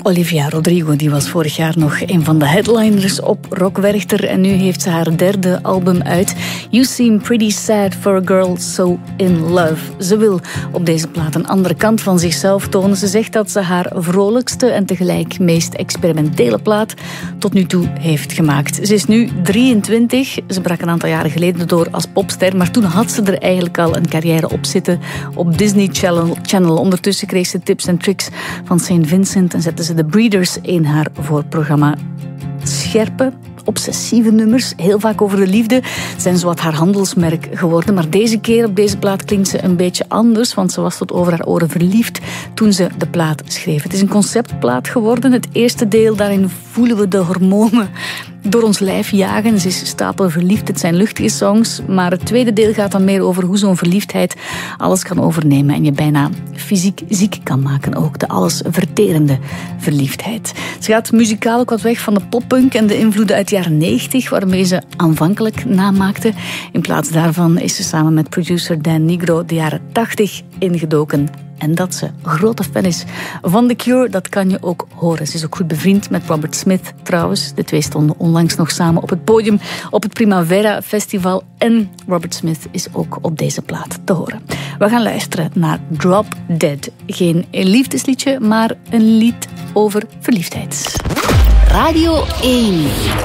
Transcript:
Olivia Rodrigo die was vorig jaar nog een van de headliners op Rock Werchter en nu heeft ze haar derde album uit. You Seem Pretty Sad for a Girl So In Love. Ze wil op deze plaat een andere kant van zichzelf tonen. Ze zegt dat ze haar vrolijkste en tegelijk meest experimentele plaat tot nu toe heeft gemaakt. Ze is nu 23. Ze brak een aantal jaren geleden door als popster, maar toen had ze er eigenlijk al een carrière op zitten op Disney Channel. Ondertussen kreeg ze tips en tricks van St. Vincent en zette ze de Breeders in haar voorprogramma. Scherpe, obsessieve nummers, heel vaak over de liefde, zijn zowat haar handelsmerk geworden. Maar deze keer op deze plaat klinkt ze een beetje anders, want ze was tot over haar oren verliefd toen ze de plaat schreef. Het is een conceptplaat geworden. Het eerste deel, daarin voelen we de hormonen door ons lijf jagen. Ze is stapelverliefd, het zijn luchtige songs, maar het tweede deel gaat dan meer over hoe zo'n verliefdheid alles kan overnemen en je bijna fysiek ziek kan maken. Ook de alles verterende verliefdheid. Ze gaat muzikaal ook wat weg van de poppunk en de invloeden uit de jaren 90, waarmee ze aanvankelijk namaakte. In plaats daarvan is ze samen met producer Dan Nigro de jaren 80 ingedoken. En dat ze een grote fan is van The Cure, dat kan je ook horen. Ze is ook goed bevriend met Robert Smith trouwens. De twee stonden onlangs nog samen op het podium op het Primavera Festival. En Robert Smith is ook op deze plaat te horen. We gaan luisteren naar Drop Dead. Geen liefdesliedje, maar een lied over verliefdheid. Radio 1.